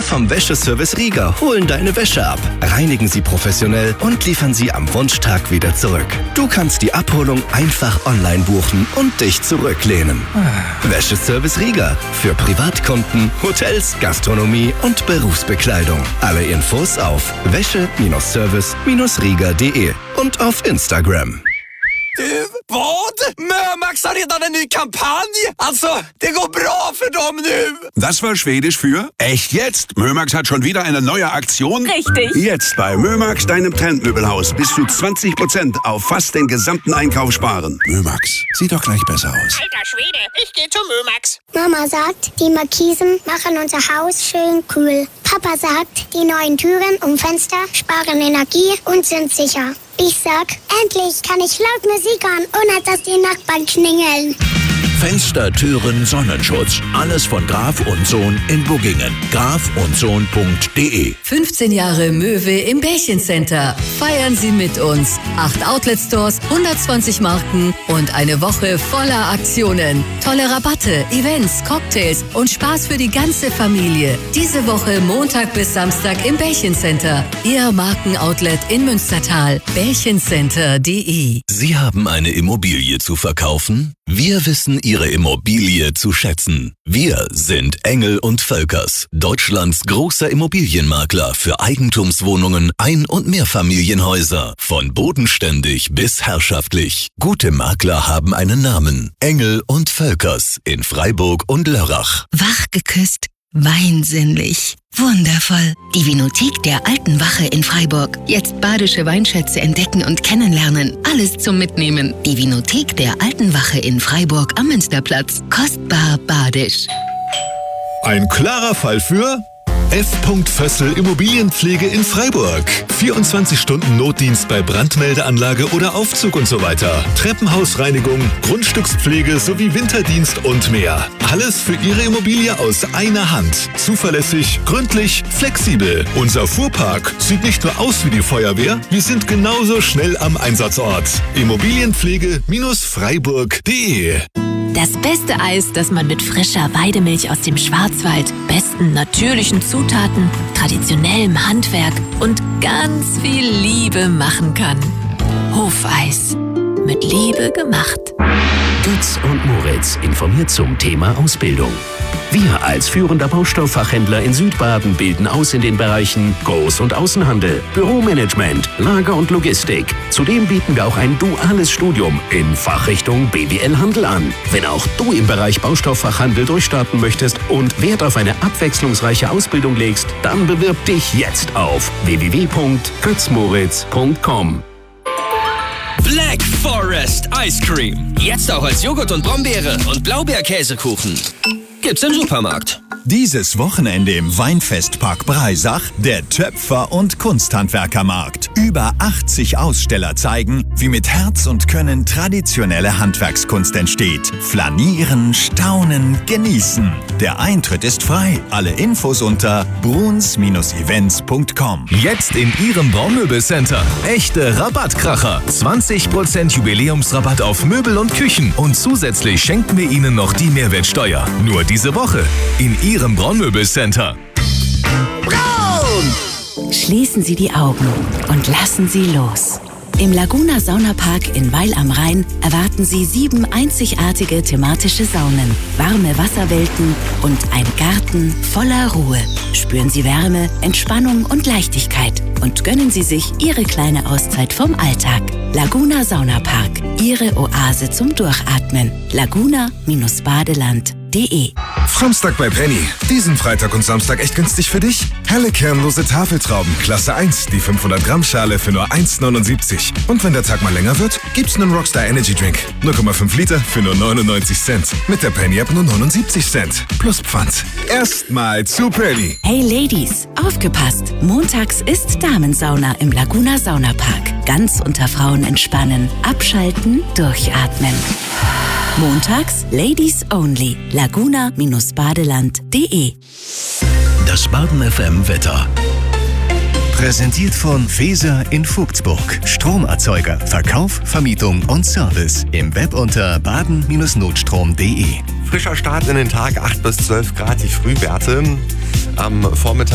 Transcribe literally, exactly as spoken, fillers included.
vom Wäscheservice Rieger holen deine Wäsche ab, reinigen sie professionell und liefern sie am Wunschtag wieder zurück. Du kannst die Abholung einfach online buchen und dich zurücklehnen. Wäscheservice Rieger für Privatkunden, Hotels, Gastronomie und Berufsbekleidung. Alle Infos auf wäsche Service Rieger punkt de und auf Instagram. Du, vad? Mömax har redan en ny kampanj. Alltså, det går bra för dem nu. Das war Schwedisch für echt jetzt. Mömax hat schon wieder eine neue Aktion. Richtig. Jetzt bei Mömax, deinem Trendmöbelhaus, bis zu zwanzig Prozent auf fast den gesamten Einkauf sparen. Mömax, sieht doch gleich besser aus. Alter Schwede, ich gehe zu Mömax. Mama sagt, die Markisen machen unser Haus schön kühl. Papa sagt, die neuen Türen und Fenster sparen Energie und sind sicher. Ich sag, endlich kann ich laut Musik hören, ohne dass die Nachbarn klingeln. Fenster, Türen, Sonnenschutz. Alles von Graf und Sohn in Buggingen. graf und sohn punkt de. fünfzehn Jahre Möwe im Bärchencenter. Feiern Sie mit uns. Acht Outlet-Stores, hundertzwanzig Marken und eine Woche voller Aktionen. Tolle Rabatte, Events, Cocktails und Spaß für die ganze Familie. Diese Woche Montag bis Samstag im Bärchencenter. Ihr Markenoutlet in Münstertal. bärchencenter punkt de. Sie haben eine Immobilie zu verkaufen? Wir wissen Ihre Immobilie zu schätzen. Wir sind Engel und Völkers, Deutschlands großer Immobilienmakler für Eigentumswohnungen, Ein- und Mehrfamilienhäuser. Von bodenständig bis herrschaftlich. Gute Makler haben einen Namen. Engel und Völkers in Freiburg und Lörrach. Wach geküsst, weinsinnlich. Wundervoll. Die Vinothek der Alten Wache in Freiburg. Jetzt badische Weinschätze entdecken und kennenlernen. Alles zum Mitnehmen. Die Vinothek der Alten Wache in Freiburg am Münsterplatz. Kostbar badisch. Ein klarer Fall für F. Vössel Immobilienpflege in Freiburg. vierundzwanzig Stunden Notdienst bei Brandmeldeanlage oder Aufzug und so weiter. Treppenhausreinigung, Grundstückspflege sowie Winterdienst und mehr. Alles für Ihre Immobilie aus einer Hand. Zuverlässig, gründlich, flexibel. Unser Fuhrpark sieht nicht nur aus wie die Feuerwehr, wir sind genauso schnell am Einsatzort. Immobilienpflege-freiburg punkt de. Das beste Eis, das man mit frischer Weidemilch aus dem Schwarzwald, besten natürlichen Zutaten, traditionellem Handwerk und ganz viel Liebe machen kann. Hofeis. Mit Liebe gemacht. Götz und Moritz informiert zum Thema Ausbildung. Wir als führender Baustofffachhändler in Südbaden bilden aus in den Bereichen Groß- und Außenhandel, Büromanagement, Lager und Logistik. Zudem bieten wir auch ein duales Studium in Fachrichtung B W L Handel an. Wenn auch du im Bereich Baustofffachhandel durchstarten möchtest und Wert auf eine abwechslungsreiche Ausbildung legst, dann bewirb dich jetzt auf w w w punkt götz moritz punkt com. Black Forest Ice Cream. Jetzt auch als Joghurt und Brombeere und Blaubeerkäsekuchen. Gibt's im Supermarkt. Dieses Wochenende im Weinfestpark Breisach der Töpfer- und Kunsthandwerkermarkt. Über achtzig Aussteller zeigen, wie mit Herz und Können traditionelle Handwerkskunst entsteht. Flanieren, staunen, genießen. Der Eintritt ist frei. Alle Infos unter bruns Events punkt com. Jetzt in Ihrem Braunmöbelcenter. Echte Rabattkracher. zwanzig Prozent Jubiläumsrabatt auf Möbel und Küchen. Und zusätzlich schenken wir Ihnen noch die Mehrwertsteuer. Nur diese Woche in Ihrem Braunmöbelcenter. Braun! Schließen Sie die Augen und lassen Sie los. Im Laguna Saunapark in Weil am Rhein erwarten Sie sieben einzigartige thematische Saunen, warme Wasserwelten und ein Garten voller Ruhe. Spüren Sie Wärme, Entspannung und Leichtigkeit und gönnen Sie sich Ihre kleine Auszeit vom Alltag. Laguna Saunapark, Ihre Oase zum Durchatmen. laguna Badeland punkt de. Samstag bei Penny. Diesen Freitag und Samstag echt günstig für dich. Helle kernlose Tafeltrauben, Klasse eins, die fünfhundert Gramm Schale für nur eins neunundsiebzig. Und wenn der Tag mal länger wird, gibt's einen Rockstar Energy Drink. null Komma fünf Liter für nur neunundneunzig Cent. Mit der Penny App nur neunundsiebzig Cent. Plus Pfand. Erstmal zu Penny. Hey Ladies, aufgepasst! Montags ist Damensauna im Laguna Saunapark. Ganz unter Frauen entspannen, abschalten, durchatmen. Montags Ladies Only. laguna Badeland punkt de. Das Baden F M Wetter. Präsentiert von Feser in Vogtsburg. Stromerzeuger, Verkauf, Vermietung und Service. Im Web unter baden Notstrom punkt de. Frischer Start in den Tag, acht bis zwölf Grad die Frühwerte. Am Vormittag